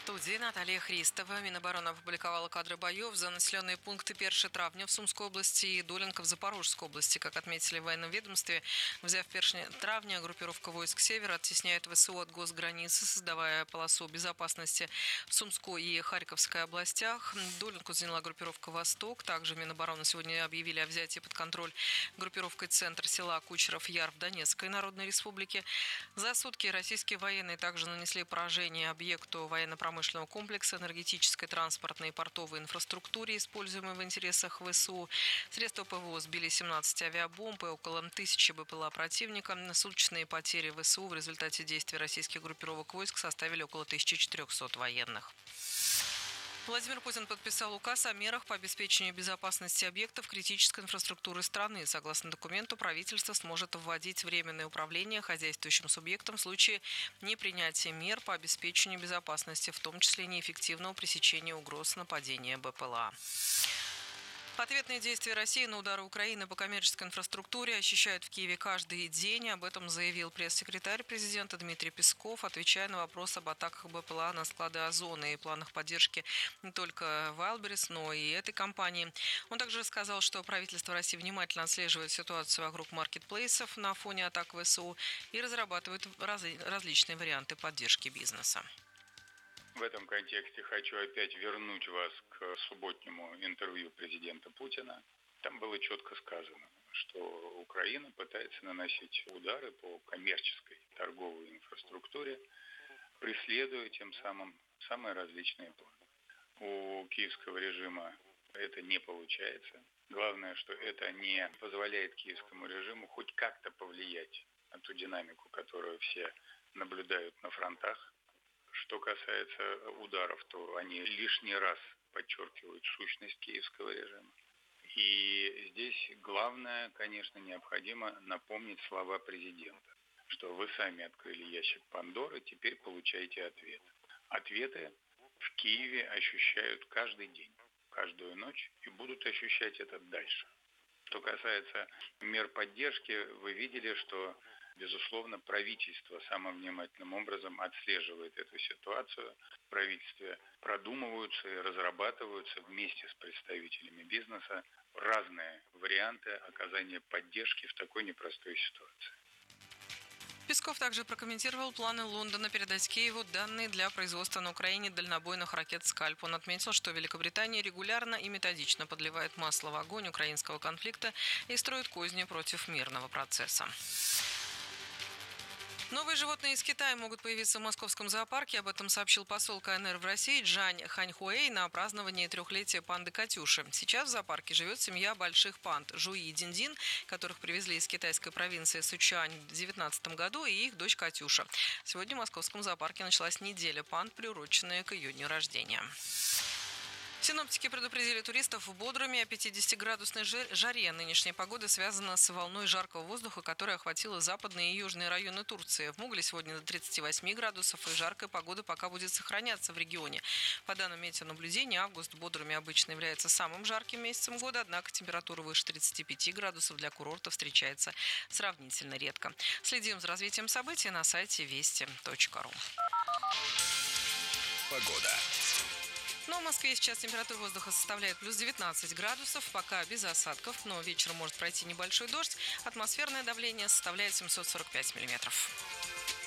студии Наталья Христова. Минобороны опубликовала кадры боев за населенные пункты Перши Травня в Сумской области и Долинка в Запорожской области. Как отметили в военном ведомстве, взяв Перши Травня, группировка войск Севера оттесняет ВСУ от госграницы, создавая полосу безопасности в Сумской и Харьковской областях. Долинку заняла группировка Восток. Также Минобороны сегодня объявили о взятии под контроль группировкой центр села Кучеров-Яр в Донецкой Народной Республике. За сутки российские военные также нанесли поражение объекту военно-промышленного комплекса, энергетической, транспортной и портовой инфраструктуре, используемой в интересах ВСУ. Средства ПВО сбили 17 авиабомб и около 1000 БПЛА противника. Суточные потери ВСУ в результате действий российских группировок войск составили около 1400 военных. Владимир Путин подписал указ о мерах по обеспечению безопасности объектов критической инфраструктуры страны. Согласно документу, правительство сможет вводить временное управление хозяйствующим субъектом в случае непринятия мер по обеспечению безопасности, в том числе неэффективного пресечения угроз нападения БПЛА. Ответные действия России на удары Украины по коммерческой инфраструктуре ощущают в Киеве каждый день. Об этом заявил пресс-секретарь президента Дмитрий Песков, отвечая на вопрос об атаках БПЛА на склады Озона и планах поддержки не только Wildberries, но и этой компании. Он также рассказал, что правительство России внимательно отслеживает ситуацию вокруг маркетплейсов на фоне атак ВСУ и разрабатывает различные варианты поддержки бизнеса. В этом контексте хочу опять вернуть вас к субботнему интервью президента Путина. Там было четко сказано, что Украина пытается наносить удары по коммерческой торговой инфраструктуре, преследуя тем самым самые различные планы. У киевского режима это не получается. Главное, что это не позволяет киевскому режиму хоть как-то повлиять на ту динамику, которую все наблюдают на фронтах. Что касается ударов, то они лишний раз подчеркивают сущность киевского режима. И здесь главное, конечно, необходимо напомнить слова президента, что вы сами открыли ящик Пандоры, теперь получаете ответ. Ответы в Киеве ощущают каждый день, каждую ночь и будут ощущать это дальше. Что касается мер поддержки, вы видели, что безусловно, правительство самым внимательным образом отслеживает эту ситуацию. В правительстве продумываются и разрабатываются вместе с представителями бизнеса разные варианты оказания поддержки в такой непростой ситуации. Песков также прокомментировал планы Лондона передать Киеву данные для производства на Украине дальнобойных ракет «Скальп». Он отметил, что Великобритания регулярно и методично подливает масло в огонь украинского конфликта и строит козни против мирного процесса. Новые животные из Китая могут появиться в московском зоопарке. Об этом сообщил посол КНР в России Джань Ханьхуэй на праздновании 3-летия панды Катюши. Сейчас в зоопарке живет семья больших панд Жуи и Динь-Дин, которых привезли из китайской провинции Сычуань в 2019 году, и их дочь Катюша. Сегодня в московском зоопарке началась неделя панд, приуроченная к ее дню рождения. Синоптики предупредили туристов в Бодруме о 50-градусной жаре. Нынешняя погода связана с волной жаркого воздуха, которая охватила западные и южные районы Турции. В Мугле сегодня до 38 градусов, и жаркая погода пока будет сохраняться в регионе. По данным метеонаблюдения, август в Бодруме обычно является самым жарким месяцем года, однако температура выше 35 градусов для курорта встречается сравнительно редко. Следим за развитием событий на сайте вести.ру. Погода. Но в Москве сейчас температура воздуха составляет плюс 19 градусов, пока без осадков, но вечером может пройти небольшой дождь. Атмосферное давление составляет 745 миллиметров.